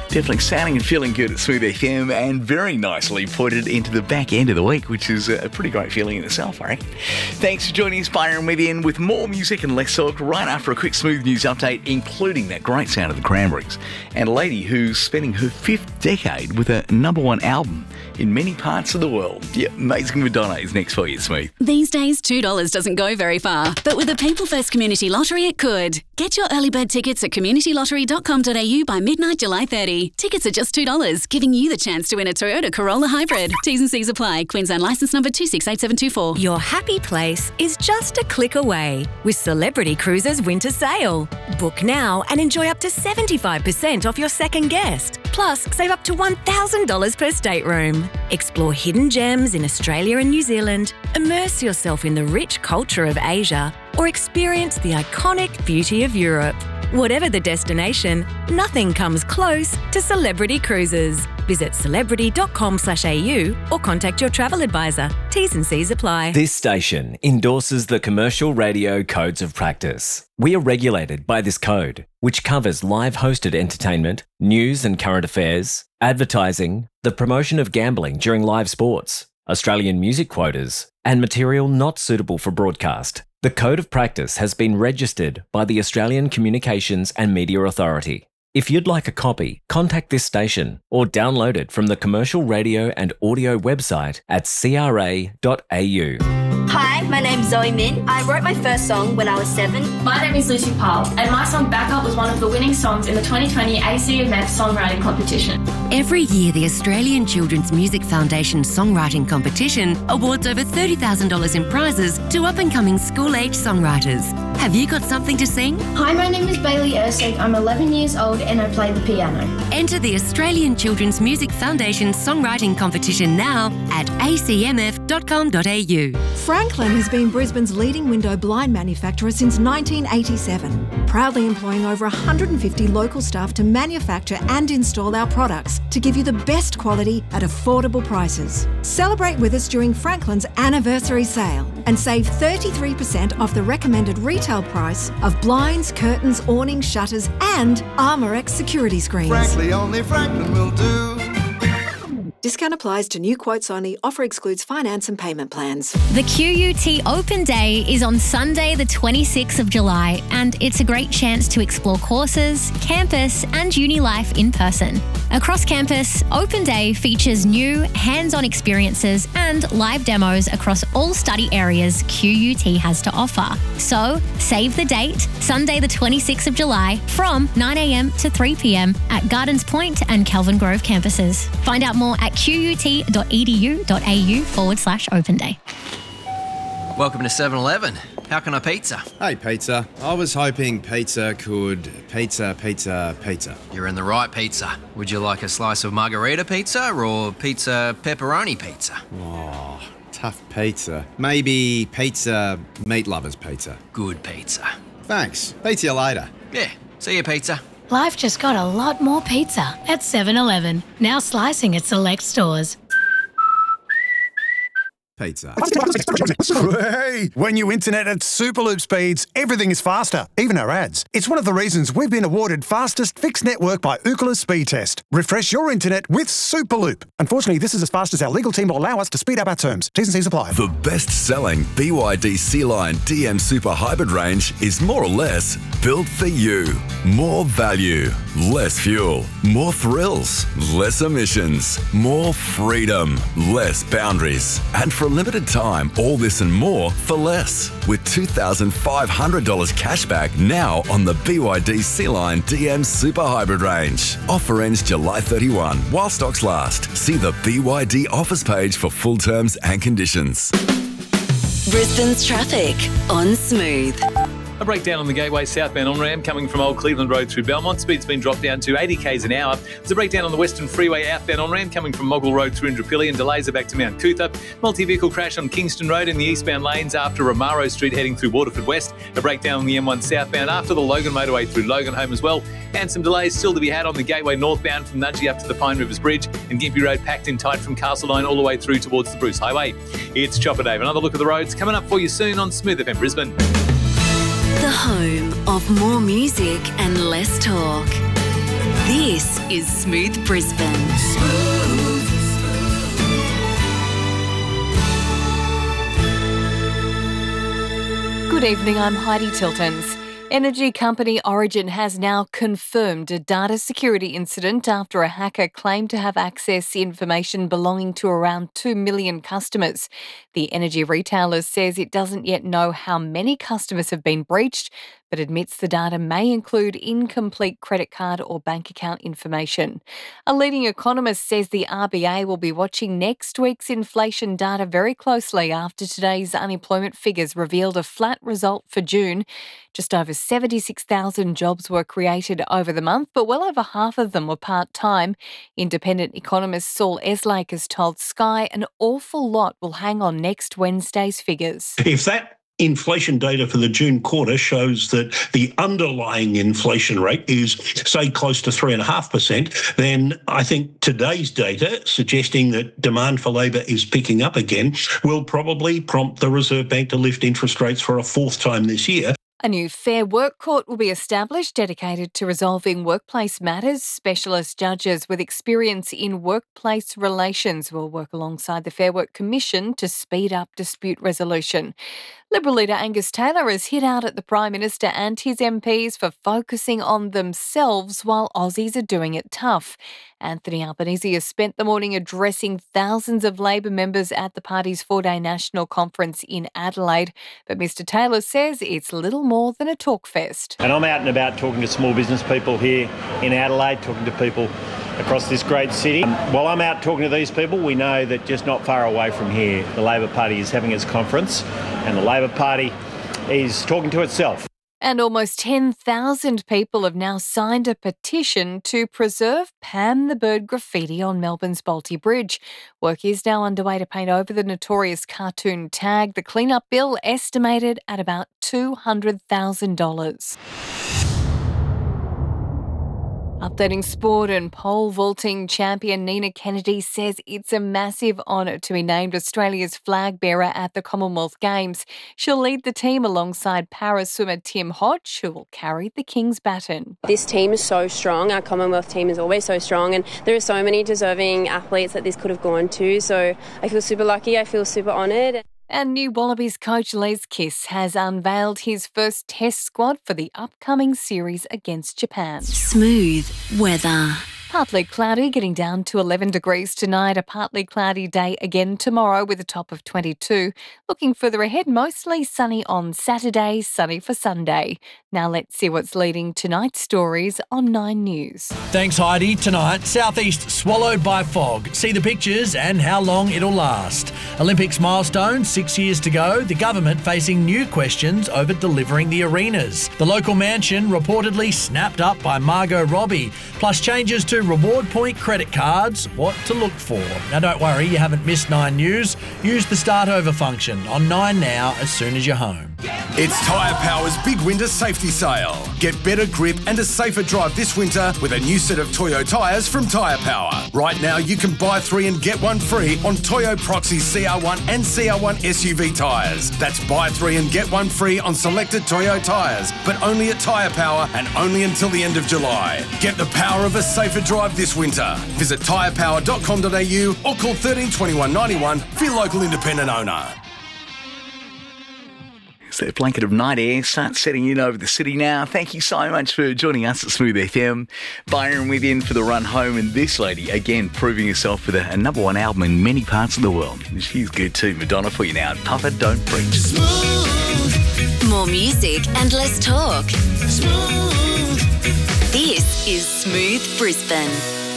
Definitely sounding and feeling good at Smooth FM, and very nicely pointed into the back end of the week, which is a pretty great feeling in itself, I reckon. Thanks for joining us, Byron Within, with more music and less talk right after a quick Smooth news update, including that great sound of the Cranberries, and a lady who's spending her 5th decade with a #1 album in many parts of the world. Yeah, Amazing Madonna is next for you, Smooth. These days, $2 doesn't go very far, but with the People First Community Lottery, it could. Get your early bird tickets at communitylottery.com.au by midnight July 30. Tickets are just $2, giving you the chance to win a Toyota Corolla Hybrid. T's and C's apply. Queensland licence number 268724. Your happy place is just a click away with Celebrity Cruises Winter Sale. Book now and enjoy up to 75% off your second guest. Plus, save up to $1,000 per stateroom. Explore hidden gems in Australia and New Zealand, immerse yourself in the rich culture of Asia, or experience the iconic beauty of Europe. Whatever the destination, nothing comes close to Celebrity Cruises. Visit celebrity.com.au or contact your travel advisor. T's and C's apply. This station endorses the Commercial Radio Codes of Practice. We are regulated by this code, which covers live hosted entertainment, news and current affairs, advertising, the promotion of gambling during live sports, Australian music quotas, and material not suitable for broadcast. The Code of Practice has been registered by the Australian Communications and Media Authority. If you'd like a copy, contact this station or download it from the Commercial Radio and Audio website at cra.au. Hi, my name's Zoe Min. I wrote my first song when I was 7. My name is Lucy Powell, and my song Backup was one of the winning songs in the 2020 ACMF Songwriting Competition. Every year, the Australian Children's Music Foundation Songwriting Competition awards over $30,000 in prizes to up-and-coming school-age songwriters. Have you got something to sing? Hi, my name is Bailey Ersig. I'm 11 years old and I play the piano. Enter the Australian Children's Music Foundation Songwriting Competition now at acmf.com.au. Franklin has been Brisbane's leading window blind manufacturer since 1987, proudly employing over 150 local staff to manufacture and install our products to give you the best quality at affordable prices. Celebrate with us during Franklin's anniversary sale and save 33% off the recommended retail price of blinds, curtains, awnings, shutters and Armorex security screens. Frankly, only Franklin will do. Discount applies to new quotes only. Offer excludes finance and payment plans. The QUT Open Day is on Sunday the 26th of July, and it's a great chance to explore courses, campus and uni life in person. Across campus, Open Day features new hands-on experiences and live demos across all study areas QUT has to offer. So, save the date, Sunday the 26th of July from 9 a.m. to 3 p.m. at Gardens Point and Kelvin Grove campuses. Find out more at qut.edu.au/Open Day. Welcome to 7-Eleven. How can I pizza? Hey, pizza. I was hoping pizza could pizza. You're in the right pizza. Would you like a slice of margarita pizza or pizza pepperoni pizza? Oh, tough pizza. Maybe pizza meat lovers pizza. Good pizza. Thanks. Pizza you later. Yeah, see you pizza. Life just got a lot more pizza at 7-Eleven. Now slicing at select stores. Pizza. Hey, when you internet at Superloop speeds, everything is faster, even our ads. It's one of the reasons we've been awarded fastest fixed network by Ookla Speed Test. Refresh your internet with Superloop. Unfortunately, this is as fast as our legal team will allow us to speed up our terms. T's and C's apply. The best-selling BYD C-Line DM Super Hybrid range is more or less built for you. More value, less fuel, more thrills, less emissions, more freedom, less boundaries. And for a limited time, all this and more for less. With $2,500 cash back now on the BYD C-Line DM Super Hybrid range. Offer ends July 31 while stocks last. See the BYD offers page for full terms and conditions. Brisbane's traffic on Smooth. A breakdown on the Gateway southbound on-ramp coming from Old Cleveland Road through Belmont. Speed's been dropped down to 80 k's an hour. There's a breakdown on the Western Freeway outbound on-ramp coming from Moggle Road through Indooroopilly, and delays are back to Mount Cootha. Multi-vehicle crash on Kingston Road in the eastbound lanes after Romaro Street heading through Waterford West. A breakdown on the M1 southbound after the Logan motorway through Loganholme as well. And some delays still to be had on the Gateway northbound from Nudgee up to the Pine Rivers Bridge, and Gympie Road packed in tight from Castledine all the way through towards the Bruce Highway. It's Chopper Dave. Another look at the roads coming up for you soon on Smooth FM Brisbane. The home of more music and less talk. This is Smooth Brisbane. Good evening, I'm Heidi Tiltons. Energy company Origin has now confirmed a data security incident after a hacker claimed to have access to information belonging to around 2 million customers. The energy retailer says it doesn't yet know how many customers have been breached, but admits the data may include incomplete credit card or bank account information. A leading economist says the RBA will be watching next week's inflation data very closely after today's unemployment figures revealed a flat result for June. Just over 76,000 jobs were created over the month, but well over half of them were part-time. Independent economist Saul Eslake has told Sky an awful lot will hang on next Wednesday's figures. If that inflation data for the June quarter shows that the underlying inflation rate is, say, close to 3.5%, then I think today's data suggesting that demand for labour is picking up again will probably prompt the Reserve Bank to lift interest rates for a fourth time this year. A new Fair Work Court will be established dedicated to resolving workplace matters. Specialist judges with experience in workplace relations will work alongside the Fair Work Commission to speed up dispute resolution. Liberal leader Angus Taylor has hit out at the Prime Minister and his MPs for focusing on themselves while Aussies are doing it tough. Anthony Albanese has spent the morning addressing thousands of Labor members at the party's 4-day national conference in Adelaide. But Mr Taylor says it's little more than a talk fest. And I'm out and about talking to small business people here in Adelaide, talking to people across this great city. While I'm out talking to these people, we know that just not far away from here, the Labor Party is having its conference and the Labor Party is talking to itself. And almost 10,000 people have now signed a petition to preserve Pam the Bird graffiti on Melbourne's Bolte Bridge. Work is now underway to paint over the notorious cartoon tag. The clean-up bill estimated at about $200,000. Updating sport, and pole vaulting champion Nina Kennedy says it's a massive honour to be named Australia's flag bearer at the Commonwealth Games. She'll lead the team alongside para swimmer Tim Hodge, who will carry the King's baton. This team is so strong. Our Commonwealth team is always so strong, and there are so many deserving athletes that this could have gone to. So I feel super lucky. I feel super honoured. And new Wallabies coach Les Kiss has unveiled his first test squad for the upcoming series against Japan. Smooth weather. Partly cloudy, getting down to 11 degrees tonight. A partly cloudy day again tomorrow with a top of 22. Looking further ahead, mostly sunny on Saturday, sunny for Sunday. Now let's see what's leading tonight's stories on 9 News. Thanks, Heidi. Tonight, Southeast swallowed by fog. See the pictures and how long it'll last. Olympics milestone, 6 years to go. The government facing new questions over delivering the arenas. The local mansion reportedly snapped up by Margot Robbie. Plus changes to reward point credit cards, what to look for. Now don't worry, you haven't missed 9 News. Use the start over function on 9 Now as soon as you're home. It's Tyre Power's big winter safety sale. Get better grip and a safer drive this winter with a new set of Toyo tyres from Tyre Power. Right now you can buy 3 and get 1 free on Toyo Proxy CR1 and CR1 SUV tyres. That's buy 3 and get 1 free on selected Toyo tyres, but only at Tyre Power and only until the end of July. Get the power of a safer drive this winter. Visit tyrepower.com.au or call 13 21 91 for your local independent owner. So that blanket of night air starts setting in over the city now. Thank you so much for joining us at Smooth FM. Byron with in for the run home, and this lady, again, proving herself with a number 1 album in many parts of the world. She's good too. Madonna for you now. Papa Don't Preach. Smooth. More music and less talk. Smooth. This is Smooth Brisbane.